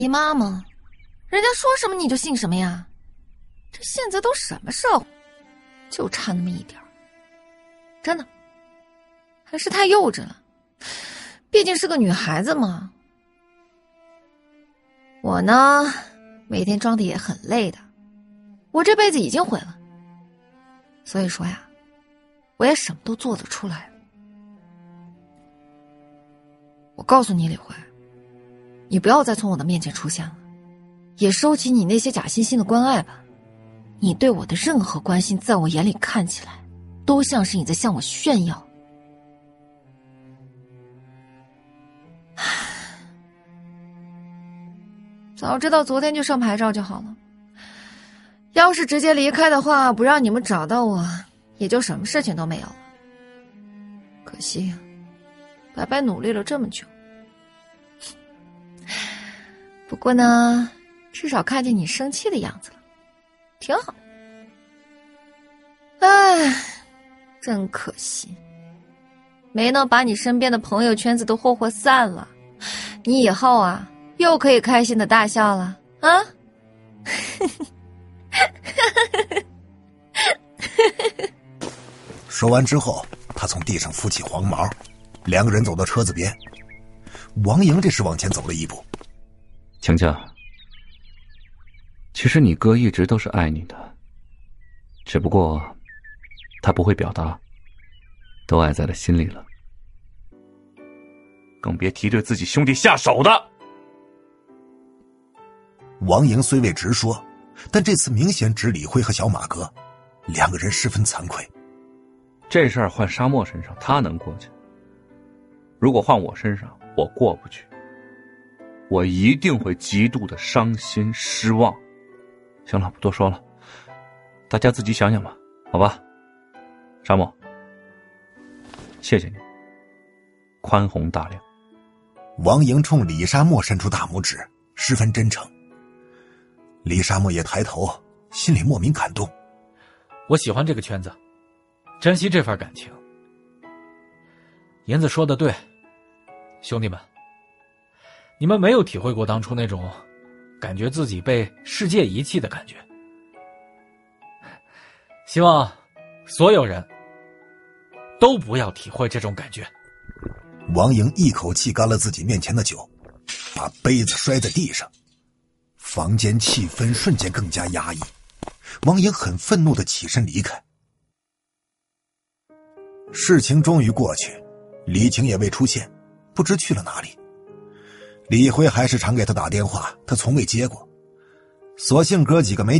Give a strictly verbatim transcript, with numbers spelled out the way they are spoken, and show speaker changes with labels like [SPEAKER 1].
[SPEAKER 1] 你妈吗？人家说什么你就信什么呀？这现在都什么社会，就差那么一点儿，真的，还是太幼稚了。毕竟是个女孩子嘛。我呢，每天装的也很累的，我这辈子已经毁了。所以说呀，我也什么都做得出来。我告诉你李慧，你不要再从我的面前出现了，也收起你那些假惺惺的关爱吧。你对我的任何关心，在我眼里看起来，都像是你在向我炫耀。早知道昨天就上牌照就好了。要是直接离开的话，不让你们找到我，也就什么事情都没有了。可惜呀，白白努力了这么久。不过呢，至少看见你生气的样子了，挺好。唉，真可惜，没能把你身边的朋友圈子都霍霍散了。你以后啊，又可以开心的大笑了啊！
[SPEAKER 2] 说完之后，他从地上扶起黄毛，两个人走到车子边。王莹这时往前走了一步。
[SPEAKER 3] 晴晴，其实你哥一直都是爱你的，只不过他不会表达，都爱在了心里了，更别提对自己兄弟下手的。
[SPEAKER 2] 王莹虽未直说，但这次明显指李辉和小马哥，两个人十分惭愧。
[SPEAKER 3] 这事儿换沙漠身上他能过去，如果换我身上我过不去，我一定会极度的伤心失望。行了，不多说了，大家自己想想吧，好吧？沙漠，谢谢你，宽宏大量。
[SPEAKER 2] 王莹冲李沙漠伸出大拇指，十分真诚。李沙漠也抬头，心里莫名感动。
[SPEAKER 4] 我喜欢这个圈子，珍惜这份感情。银子说的对，兄弟们，你们没有体会过当初那种感觉自己被世界遗弃的感觉。希望所有人都不要体会这种感觉。
[SPEAKER 2] 王莹一口气干了自己面前的酒，把杯子摔在地上，房间气氛瞬间更加压抑。王莹很愤怒地起身离开。事情终于过去，李晴也未出现，不知去了哪里。李辉还是常给他打电话，他从未接过，索性哥几个没